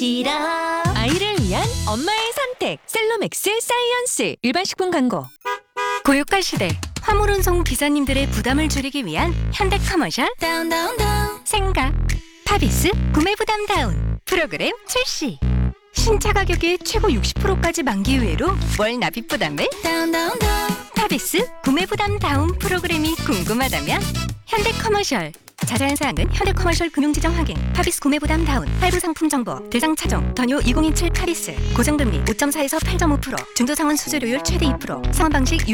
띠라. 아이를 위한 엄마의 선택 셀로맥스 사이언스. 일반 식품 광고. 고유가 시대 화물 운송 기사님들의 부담을 줄이기 위한 현대 커머셜 다운 다운 다운. 생각 파비스 구매 부담 다운 프로그램 출시. 신차 가격의 최고 60%까지 만기 후회로 월 납입 부담을 다운 다운 다운. 파비스 구매 부담 다운 프로그램이 궁금하다면 현대 커머셜. 자세한 사항은 현대 커머셜 금융지정 확인. 파비스 구매 부담 다운. 할부 상품 정보. 대상 차종. 더뉴 2027 파리스. 고정금리 5.4에서 8.5%. 중도상환 수수료율 최대 2%. 상환 방식